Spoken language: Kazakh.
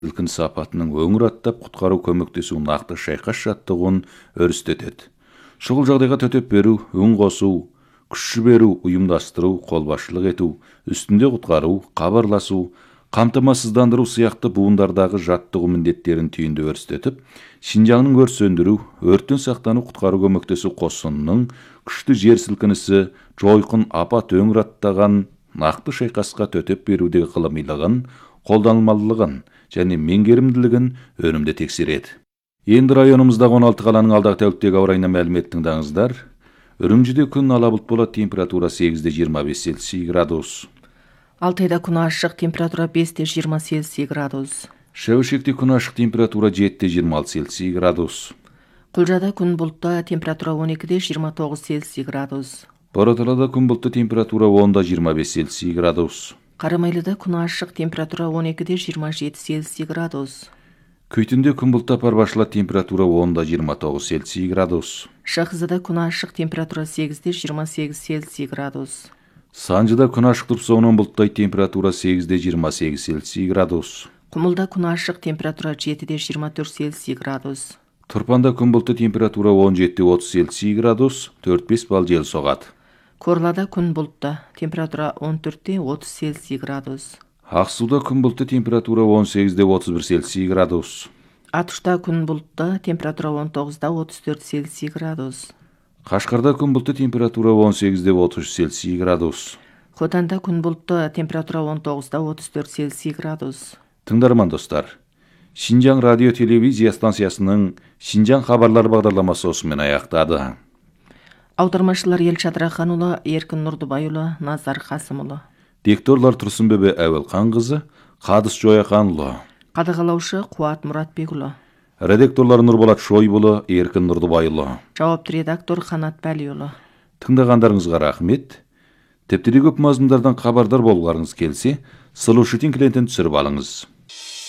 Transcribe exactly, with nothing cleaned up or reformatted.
сілкініс апатының өңір аттап құтқару көмектесу нақты шайқас жаттығуын өрістетеді. Шұғыл жағдайға төтеп беру, үн қосу, күш жіберу, ұйымдастыру, қолбасшылық ету, үстінде құтқару, хабарласу, қамтамасыздандыру сияқты буындардағы жаттығу міндеттерін түйінді өрістетіп, Шинжаңның өрт сөндіру, өрттен сақтану құтқару көмектесу қосынының күшті жер сілкінісі, жойқын апат өңір аттаған нақты шайқасқа төтеп берудегі ғылымилығын, қолданылмалылығын және меңгерімділігін өнімді тексереді. Енді районымыздағы он алты қаланың алдағы тәуліктегі ауа райына мәлімет тыңдаңыздар. Үрімжіде күн ала бұлт болады, температура сегіз де жиырма бес Цельсий градус. Алтайда күн ашық, температура бес де жиырма Цельсий градус. Шәуішекте күн ашық, температура жеті де жиырма алты Цельсий градус. Құлжада күн бұлтты, температура он екі де жиырма тоғыз Цельсий градус. Бораталада күн бұлтты, температура он да жиырма бес Цельсий градус. Қарамайлыда күн ашық, температура он екі де жиырма жеті Цельсий градус. Күйтінде күн бұлтты, Парбашыла температура он да жиырма тоғыз Цельсий градус. Шахызада күн ашық, температура сегіз де жиырма сегіз Цельсий градус. Санжыда күн ашық тұрып, соңынан бұлттай, температура сегіз де жиырма сегіз Цельсий градус. Құмылда күн ашық, температура жеті де жиырма төрт Цельсий градус. Тұрпанда күн бұлтты, температура он жеті де отыз Цельсий градус, төрт бес бал жел соғады. Корлада күн бұлтты, температура он төрт де отыз Цельсий градус. Ақсуда күн бұлтты, температура он сегіз де отыз бір Цельсий градус. Атышта күн бұлтты, температура он тоғыз да отыз төрт Цельсий градус. Қашқарда күн бұлтты, температура он сегіз де отыз үш Цельсий градус. Хотанда күн бұлтты, температура он тоғыз да отыз төрт Цельсий градус. Тыңдарман достар, Шинжаң радио телевизия станциясының Шинжаң хабарлар бағдарламасы осымен аяқтады. Аудармашылар Елшат Раханұлы, Еркін Нұрдыбайұлы, Назар Қасымұлы. Дикторлар Тұрсынбөбе Әуелқанқызы, Қадыс Жояқанұлы. Қадағалаушы Қуат Мұратбекұлы. Редакторлар Нұрболат Шойбұлы, Еркін Нұрдыбайұлы. Жауапты редактор Қанат Бәлиұлы. Тыңдағандарыңызға рахмет. Тептерде көп мазмұндардан хабардар болғарыңыз келсе, Слушатель клиентін түсіріп алыңыз.